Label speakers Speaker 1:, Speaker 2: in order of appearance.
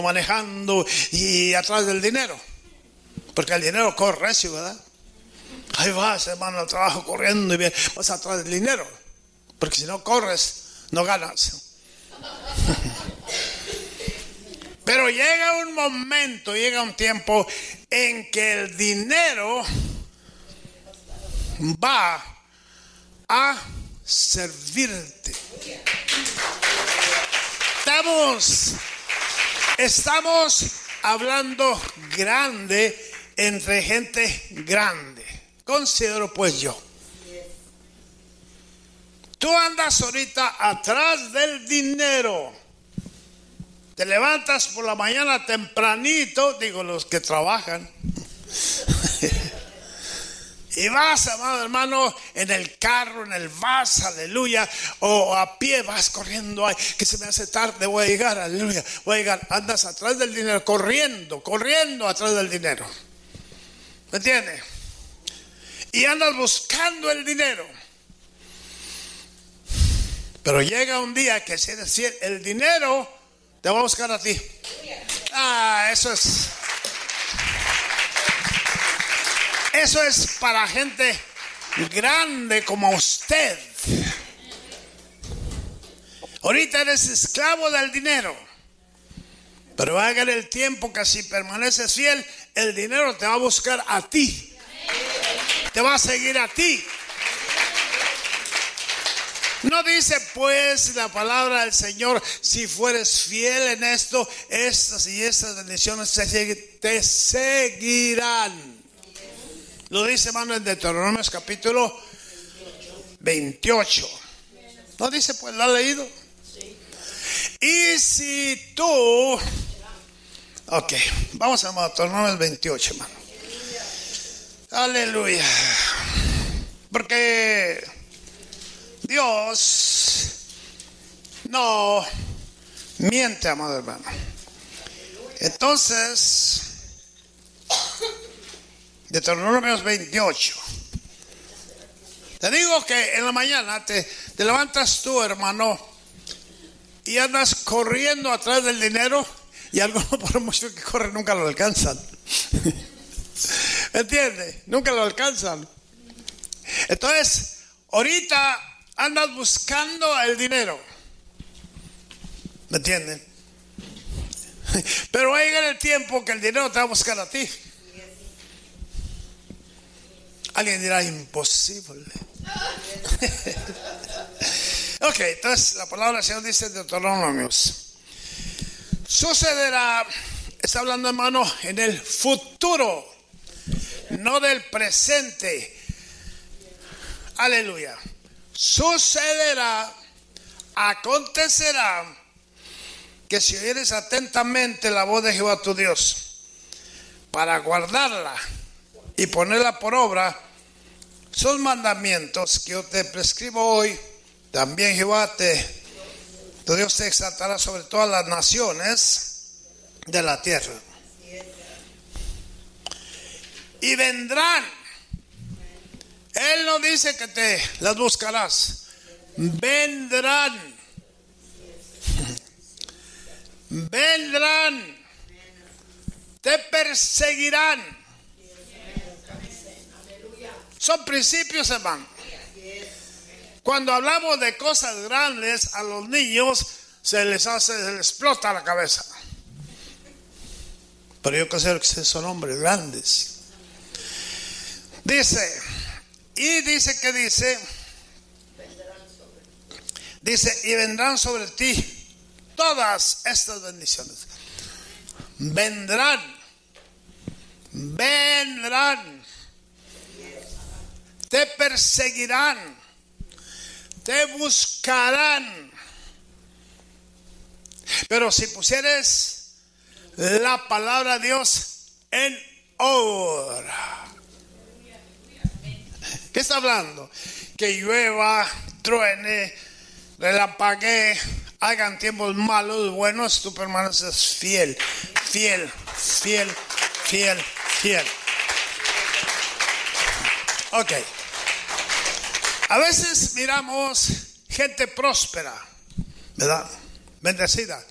Speaker 1: manejando y atrás del dinero, porque el dinero corre recio, ¿verdad? Ahí vas, hermano, al trabajo corriendo y bien, vas atrás del dinero, porque si no corres, no ganas. Pero llega un momento, llega un tiempo en que el dinero va a servirte. Estamos hablando grande entre gente grande. Considero pues yo. Tú andas ahorita atrás del dinero. Te levantas por la mañana tempranito, digo los que trabajan. Y vas, amado hermano, en el carro, en el bus, aleluya, o a pie vas corriendo, ay, que se me hace tarde, voy a llegar, aleluya, voy a llegar. Andas atrás del dinero, corriendo atrás del dinero. ¿Me entiendes? Y andas buscando el dinero. Pero llega un día que si eres fiel, el dinero te va a buscar a ti. Eso es para gente grande como usted. Ahorita eres esclavo del dinero, pero va a llegar el tiempo que si permaneces fiel, el dinero te va a buscar a ti. Te va a seguir a ti. No dice pues la palabra del Señor, si fueres fiel en esto, estas y estas bendiciones te seguirán. Lo dice, hermano, en Deuteronomio capítulo 28. ¿No dice? Pues lo ha leído. Sí. Y si tú... Ok, vamos a Deuteronomio 28, hermano. Aleluya. Porque Dios no miente, amado hermano. Entonces... Deuteronomio 28. Te digo que en la mañana te levantas tú, hermano, y andas corriendo atrás del dinero, y algunos, por mucho que corren, nunca lo alcanzan. ¿Me entiendes? Nunca lo alcanzan. Entonces, ahorita andas buscando el dinero. ¿Me entienden? Pero va a llegar el tiempo que el dinero te va a buscar a ti. Alguien dirá, imposible. Ok, entonces la palabra del Señor dice en Deuteronomios. Sucederá, está hablando, hermano, en el futuro, no del presente. Aleluya. Sucederá, acontecerá, que si oyeres atentamente la voz de Jehová tu Dios, para guardarla y ponerla por obra, sus mandamientos que yo te prescribo hoy, también Jehová tu Dios te exaltará sobre todas las naciones de la tierra. Y vendrán. Él no dice que te las buscarás. Vendrán. Vendrán. Te perseguirán. Son principios, hermano. Cuando hablamos de cosas grandes, a los niños se les explota la cabeza. Pero yo considero que son hombres grandes. Dice, y vendrán sobre ti todas estas bendiciones. Vendrán. Te perseguirán, te buscarán. Pero si pusieres la palabra de Dios en obra. ¿Qué está hablando? Que llueva, truene, relampaguee, hagan tiempos malos, buenos, tú permaneces fiel. Ok. A veces miramos gente próspera, ¿verdad? Bendecida.